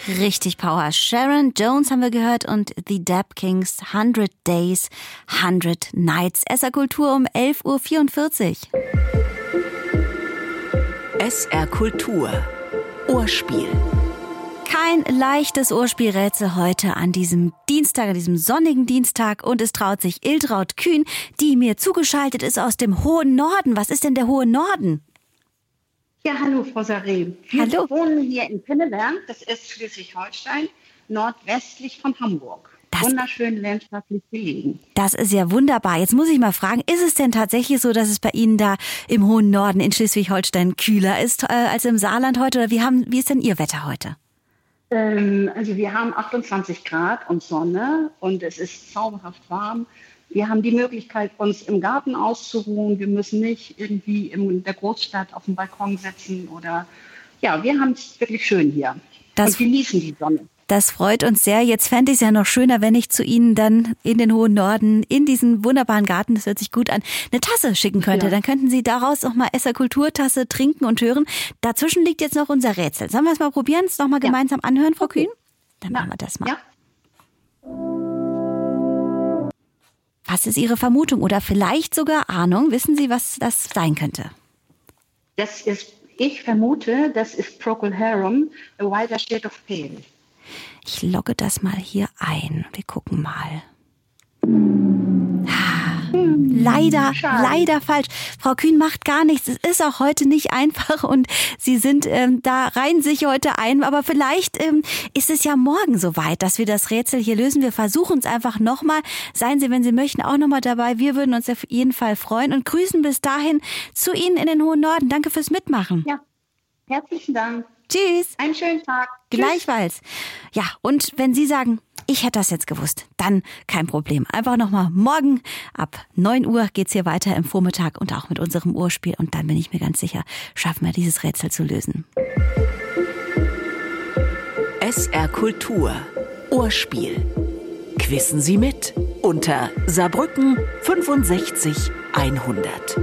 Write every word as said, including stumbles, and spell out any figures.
Richtig Power. Sharon Jones haben wir gehört und The Dap Kings hundred Days, hundred Nights. S R Kultur um elf Uhr vierundvierzig. S R Kultur. Ohrspiel. Kein leichtes Ohrspielrätsel heute an diesem Dienstag, an diesem sonnigen Dienstag. Und es traut sich Iltraud Kühn, die mir zugeschaltet ist aus dem hohen Norden. Was ist denn der hohe Norden? Ja, hallo Frau Saré. Wir Hallo. wohnen hier in Pinneberg, das ist Schleswig-Holstein, nordwestlich von Hamburg. Das- Wunderschön landschaftlich gelegen. Das ist ja wunderbar. Jetzt muss ich mal fragen, ist es denn tatsächlich so, dass es bei Ihnen da im hohen Norden in Schleswig-Holstein kühler ist äh, als im Saarland heute? Oder wie, haben, wie ist denn Ihr Wetter heute? Ähm, also wir haben achtundzwanzig Grad und Sonne und es ist zauberhaft warm. Wir haben die Möglichkeit, uns im Garten auszuruhen. Wir müssen nicht irgendwie in der Großstadt auf dem Balkon sitzen oder ja, wir haben es wirklich schön hier Das- und genießen die Sonne. Das freut uns sehr. Jetzt fände ich es ja noch schöner, wenn ich zu Ihnen dann in den hohen Norden, in diesen wunderbaren Garten, das hört sich gut an, eine Tasse schicken könnte. Ja. Dann könnten Sie daraus noch mal S R Kulturtasse trinken und hören. Dazwischen liegt jetzt noch unser Rätsel. Sollen wir es mal probieren? Es noch mal Ja. gemeinsam anhören, Frau Okay. Kühn? Dann Ja. machen wir das mal. Ja. Was ist Ihre Vermutung oder vielleicht sogar Ahnung? Wissen Sie, was das sein könnte? Das ist, ich vermute, das ist Procol Harum, A Wider Shade of Pale. Ich logge das mal hier ein. Wir gucken mal. Ah, Leider, schade. leider falsch. Frau Kühn macht gar nichts. Es ist auch heute nicht einfach und Sie sind ähm, da reihen sich heute ein. Aber vielleicht ähm, ist es ja morgen soweit, dass wir das Rätsel hier lösen. Wir versuchen es einfach nochmal. Seien Sie, wenn Sie möchten, auch nochmal dabei. Wir würden uns auf jeden Fall freuen und grüßen bis dahin zu Ihnen in den hohen Norden. Danke fürs Mitmachen. Ja, herzlichen Dank. Tschüss. Einen schönen Tag. Tschüss. Gleichfalls. Ja, und wenn Sie sagen, ich hätte das jetzt gewusst, dann kein Problem. Einfach nochmal morgen ab neun Uhr geht's hier weiter im Vormittag und auch mit unserem Ohrspiel. Und dann bin ich mir ganz sicher, schaffen wir dieses Rätsel zu lösen. S R Kultur. Ohrspiel. Quissen Sie mit unter Saarbrücken fünfundsechzig hundert.